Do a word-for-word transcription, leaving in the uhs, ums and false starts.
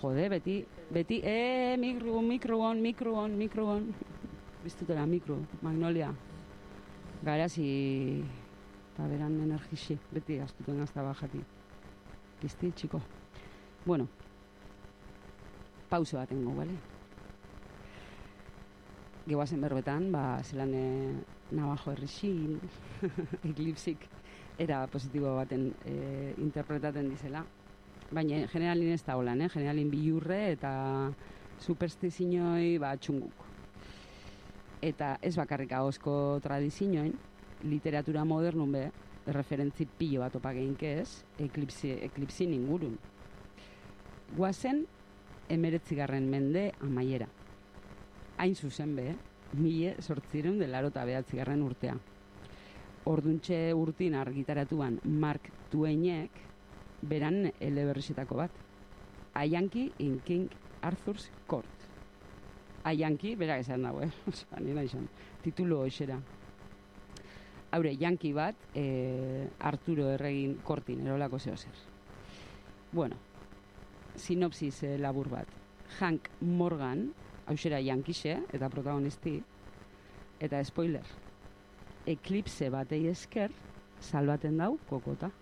jode, beti, beti, e, mikro, mikroon, mikroon, mikroon. Biztutela, mikro, Magnolia. Garazi, eta beran energisi, beti astuten gazta bajati. Gizti, txiko. Bueno, pauso bat engo, bale? Geguazen berbetan, ba, zelan e, nabajo errexin, eklipsik, era positibo baten e, interpretaten dizela. Baina generalin ez da holan, eh? Generalin bilurre eta superstizioi ba, txunguk. Eta ez bakarrik ahozko tradizioen, literatura modernun be, referentzi pilo bat opageinke ez, eklipsi, eklipsin ingurun. Guazen, emeretzigarren mende amaiera. Hain zuzen be, mile sortzireun de larota behatzigarren urtea. Orduntxe urtin argitaratuan Mark Twainek, beran eleberrizetako bat. A Yankee in King Arthur's Court. A Yankee, berak esan dago, eh? Osa, nina izan. Titulo hoxera. Haure, Yankee bat, e, Arturo erregin kortin, erolako zeo zer. Bueno, sinopsis e, labur bat. Hank Morgan, hauxera Yankeese, eta protagonisti, eta spoiler, eklipse batei esker, salbaten dau kokota.